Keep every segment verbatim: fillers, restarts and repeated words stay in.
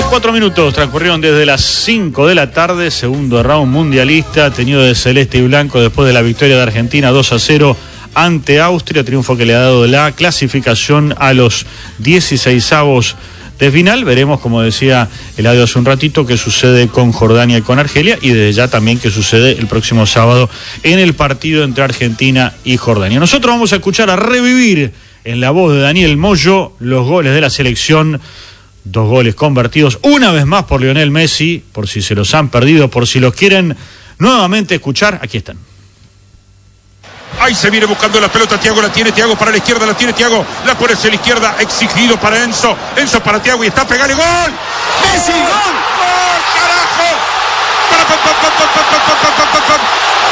Cuatro minutos transcurrieron desde las cinco de la tarde, segundo round mundialista, teñido de celeste y blanco después de la victoria de Argentina dos a cero ante Austria, triunfo que le ha dado la clasificación a los dieciseisavos de final. Veremos, como decía Eladio hace un ratito, qué sucede con Jordania y con Argelia, y desde ya también qué sucede el próximo sábado en el partido entre Argentina y Jordania. Nosotros vamos a escuchar, a revivir en la voz de Daniel Moyo los goles de la selección. Dos goles convertidos una vez más por Lionel Messi, por si se los han perdido, por si los quieren nuevamente escuchar, aquí están. Ahí se viene buscando la pelota, Thiago la tiene, Thiago para la izquierda, la tiene Thiago, la pone hacia la izquierda, exigido para Enzo, Enzo para Thiago y está a pegarle, ¡gol! ¡Messi, gol! ¡Gol, carajo! ¡Para, pa, pa, pa, pa, pa, pa, pa, pa, pa, pa!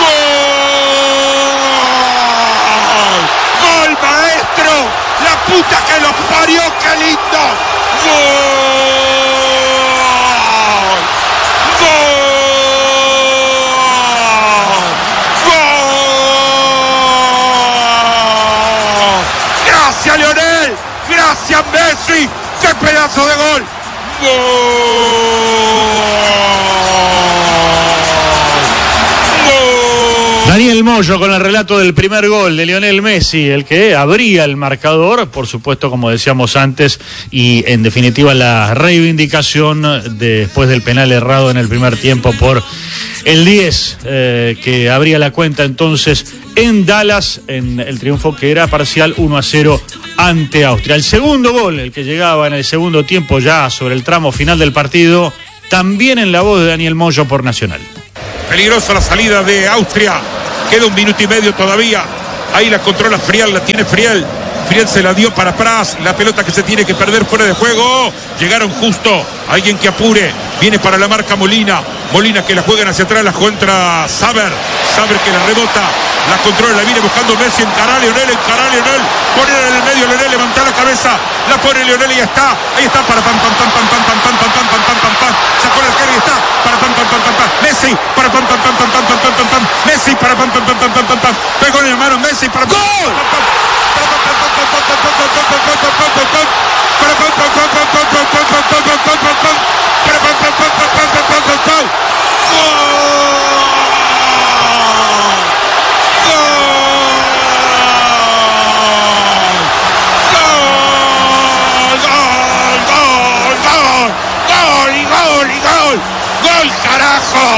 ¡Gol! ¡Gol, maestro! ¡La puta que los parió, qué lindo! ¡Gol! ¡Gol! ¡Gracias, Lionel! ¡Gracias, Messi! ¡Qué pedazo de gol! ¡Gol! Daniel Moyo con el relato del primer gol de Lionel Messi, el que abría el marcador, por supuesto, como decíamos antes, y en definitiva la reivindicación después del penal errado en el primer tiempo por el diez, eh, que abría la cuenta entonces en Dallas, en el triunfo que era parcial uno a cero ante Austria. El segundo gol, el que llegaba en el segundo tiempo ya sobre el tramo final del partido, también en la voz de Daniel Moyo por Nacional. Peligrosa la salida de Austria. Queda un minuto y medio todavía. Ahí la controla Frial, la tiene Frial. Frial se la dio para Pras. La pelota que se tiene que perder fuera de juego. Llegaron justo. Alguien que apure. Viene para la marca Molina. Molina que la juegan hacia atrás. La contra Saber. Saber que la rebota. La controla, la viene buscando Messi. Encará a Lionel, encará a Lionel. Pone en el medio Lionel, levanta la cabeza. La pone Lionel y ya está. Ahí está para pam pam pam pam pam pam pam pam pam pam pam pam pam. Sacó la carga y está. Para pam pam pam pam pam. Messi para pam pam pam pam pam pam pam pam. Messi para pam pam pam pam pam pam pam. Pegó en el mano Messi para gol. ¡Gol, carajo!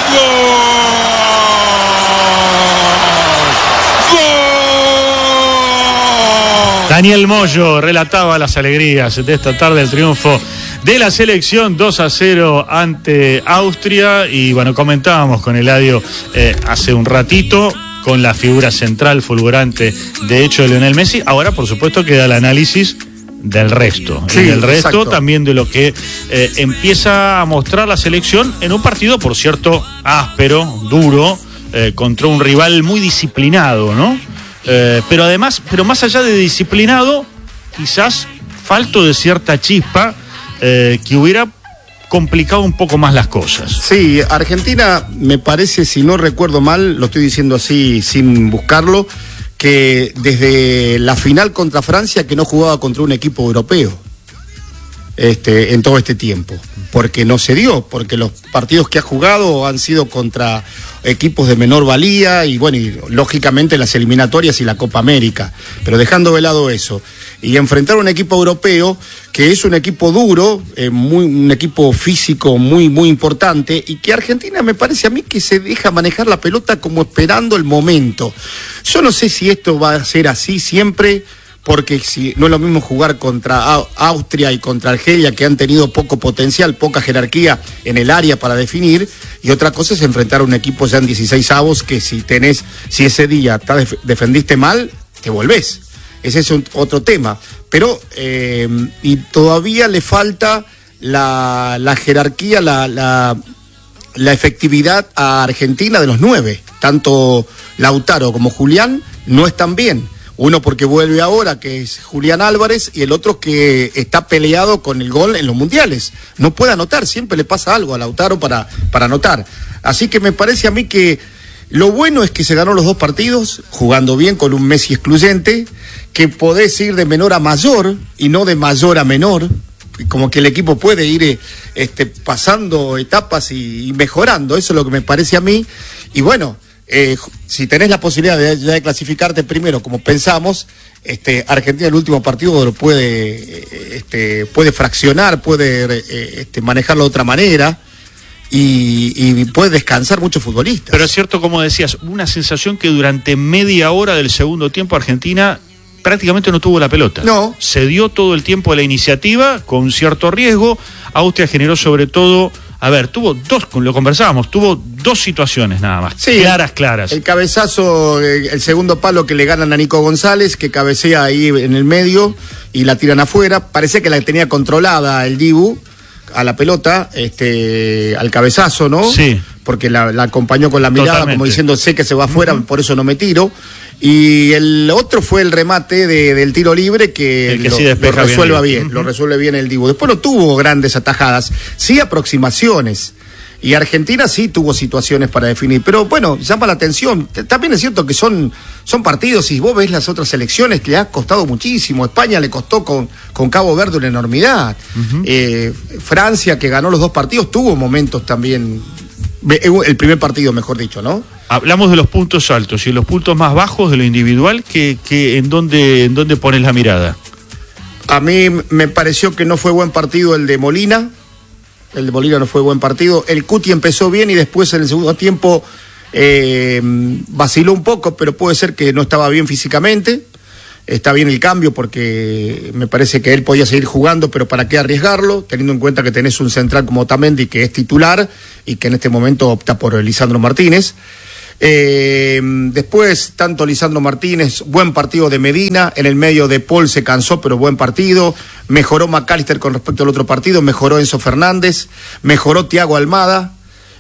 ¡Gol! ¡Gol! Daniel Moyo relataba las alegrías de esta tarde, el triunfo de la selección dos a cero ante Austria. Y bueno, comentábamos con Eladio eh, hace un ratito con la figura central fulgurante de hecho de Lionel Messi. Ahora, por supuesto, queda el análisis del resto, sí, y del resto exacto. También de lo que eh, empieza a mostrar la selección en un partido, por cierto, áspero, duro, eh, contra un rival muy disciplinado, ¿no? Eh, pero además, pero más allá de disciplinado, quizás falto de cierta chispa eh, que hubiera complicado un poco más las cosas. Sí, Argentina, me parece, si no recuerdo mal, lo estoy diciendo así sin buscarlo, que desde la final contra Francia que no jugaba contra un equipo europeo este, en todo este tiempo, porque no se dio, porque los partidos que ha jugado han sido contra equipos de menor valía y bueno, y lógicamente las eliminatorias y la Copa América, pero dejando de lado eso, y enfrentar a un equipo europeo que es un equipo duro, eh, muy, un equipo físico muy, muy importante, y que Argentina me parece a mí que se deja manejar la pelota como esperando el momento. Yo no sé si esto va a ser así siempre, porque si no es lo mismo jugar contra Austria y contra Argelia, que han tenido poco potencial, poca jerarquía en el área para definir, y otra cosa es enfrentar a un equipo ya en dieciseisavos que si tenés, si ese día te defendiste mal, te volvés. Ese es un, otro tema. Pero, eh, y todavía le falta la, la jerarquía, la, la, la efectividad a Argentina de los nueve. Tanto Lautaro como Julián no están bien. Uno porque vuelve ahora, que es Julián Álvarez, y el otro que está peleado con el gol en los mundiales. No puede anotar, siempre le pasa algo a Lautaro para, para anotar. Así que me parece a mí que lo bueno es que se ganó los dos partidos, jugando bien con un Messi excluyente, que podés ir de menor a mayor y no de mayor a menor, como que el equipo puede ir este, pasando etapas y, y mejorando, eso es lo que me parece a mí, y bueno, eh, si tenés la posibilidad de, de clasificarte primero, como pensamos, este, Argentina el último partido lo puede, este, puede fraccionar, puede eh, este, manejarlo de otra manera, y, y puede descansar muchos futbolistas. Pero es cierto, como decías, una sensación que durante media hora del segundo tiempo Argentina prácticamente no tuvo la pelota. No. Se dio todo el tiempo a la iniciativa con cierto riesgo. Austria generó sobre todo, a ver, tuvo dos, lo conversábamos, tuvo dos situaciones nada más, sí, claras, claras. El cabezazo, el segundo palo que le ganan a Nico González, que cabecea ahí en el medio y la tiran afuera. Parecía que la tenía controlada el Dibu a la pelota, este, al cabezazo, ¿no? Sí. Porque la, la acompañó con la mirada, totalmente, como diciendo, sé que se va afuera, uh-huh, por eso no me tiro. Y el otro fue el remate de, del tiro libre que, el que lo, sí lo resuelve bien, bien uh-huh, lo resuelve bien el Dibu. Después no tuvo grandes atajadas, sí aproximaciones. Y Argentina sí tuvo situaciones para definir, pero bueno, llama la atención. También es cierto que son, son partidos, y vos ves las otras selecciones que le ha costado muchísimo. España le costó con, con Cabo Verde una enormidad. Uh-huh. Eh, Francia, que ganó los dos partidos, tuvo momentos también, el primer partido, mejor dicho, ¿no? Hablamos de los puntos altos y los puntos más bajos de lo individual, que, que ¿en dónde, en dónde pones la mirada? A mí me pareció que no fue buen partido el de Molina. El de Molina no fue buen partido. El Cuti empezó bien y después en el segundo tiempo eh, vaciló un poco, pero puede ser que no estaba bien físicamente. Está bien el cambio porque me parece que él podía seguir jugando, pero ¿para qué arriesgarlo? Teniendo en cuenta que tenés un central como Otamendi, que es titular y que en este momento opta por Lisandro Martínez. Eh, después, tanto Lisandro Martínez, buen partido de Medina, en el medio de Paul se cansó, pero buen partido. Mejoró McAllister con respecto al otro partido, mejoró Enzo Fernández, mejoró Thiago Almada,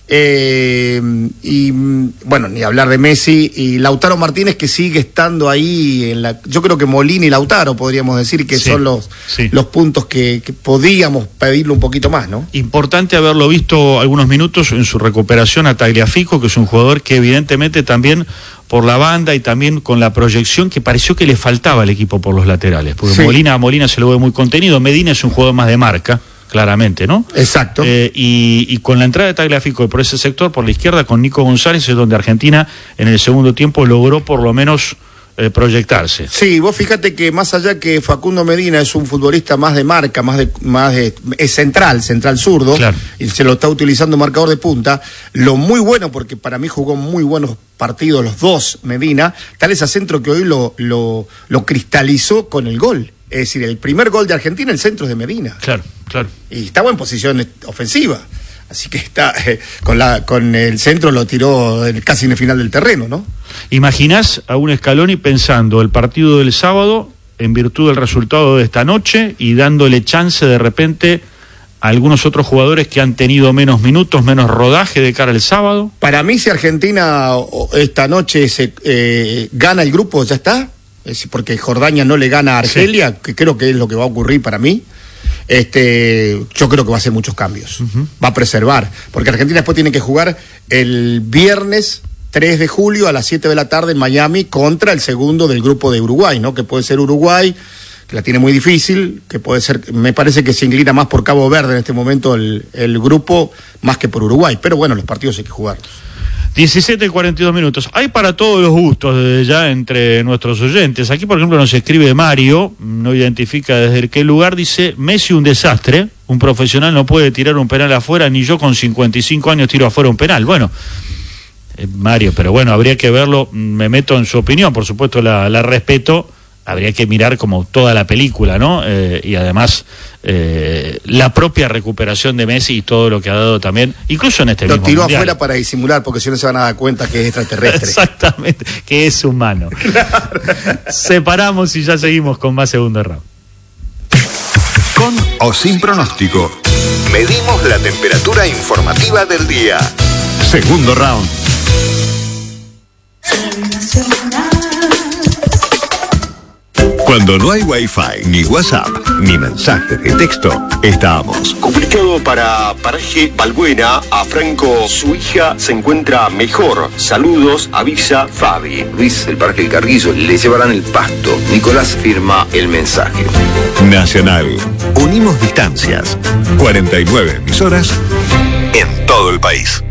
eh, y bueno, ni hablar de Messi y Lautaro Martínez, que sigue estando ahí en la, yo creo que Molina y Lautaro podríamos decir que sí, son los, sí, los puntos que, que podíamos pedirle un poquito más, ¿no? Importante haberlo visto algunos minutos en su recuperación a Tagliafico, que es un jugador que evidentemente también por la banda y también con la proyección que pareció que le faltaba al equipo por los laterales, porque sí, Molina a Molina se lo ve muy contenido. Medina es un jugador más de marca, claramente, ¿no? Exacto. Eh, y, y con la entrada de Tagliafico por ese sector, por la izquierda, con Nico González, es donde Argentina en el segundo tiempo logró por lo menos eh, proyectarse. Sí, vos fíjate que más allá que Facundo Medina es un futbolista más de marca, más de, más de, es central, central zurdo, claro, y se lo está utilizando marcador de punta, lo muy bueno, porque para mí jugó muy buenos partidos los dos, Medina, tal es a centro que hoy lo, lo, lo cristalizó con el gol. Es decir, el primer gol de Argentina, el centro es de Medina. Claro, claro. Y estaba en posición ofensiva. Así que está eh, con la con el centro lo tiró casi en el final del terreno, ¿no? ¿Imaginás a un Scaloni pensando el partido del sábado en virtud del resultado de esta noche y dándole chance de repente a algunos otros jugadores que han tenido menos minutos, menos rodaje de cara al sábado? Para mí, si Argentina esta noche se eh, gana el grupo, ya está. Es porque Jordania no le gana a Argelia, sí, que creo que es lo que va a ocurrir para mí. Este, yo creo que va a hacer muchos cambios. Uh-huh. Va a preservar, porque Argentina después tiene que jugar el viernes tres de julio a las siete de la tarde en Miami contra el segundo del grupo de Uruguay, ¿no? Que puede ser Uruguay, que la tiene muy difícil, que puede ser, me parece que se inclina más por Cabo Verde en este momento el, el grupo, más que por Uruguay. Pero bueno, los partidos hay que jugarlos. diecisiete y cuarenta y dos minutos. Hay para todos los gustos desde ya entre nuestros oyentes. Aquí, por ejemplo, nos escribe Mario, no identifica desde qué lugar, dice: Messi un desastre, un profesional no puede tirar un penal afuera, ni yo con cincuenta y cinco años tiro afuera un penal. Bueno, eh, Mario, pero bueno, habría que verlo, me meto en su opinión, por supuesto la, la respeto, habría que mirar como toda la película, ¿no? Eh, y además eh, la propia recuperación de Messi y todo lo que ha dado también, incluso en este lo mismo tiró mundial. Afuera para disimular, porque si no se van a dar cuenta que es extraterrestre. Exactamente, que es humano. Claro. Separamos y ya seguimos con más segundo round. Con o sin pronóstico, medimos la temperatura informativa del día. Segundo round. Cuando no hay Wi-Fi, ni WhatsApp, ni mensajes de texto, estamos. Comunicado para Paraje Balbuena, a Franco, su hija se encuentra mejor. Saludos, avisa Fabi. Luis del Parque del Carguillo, le llevarán el pasto. Nicolás firma el mensaje. Nacional. Unimos distancias. cuarenta y nueve emisoras en todo el país.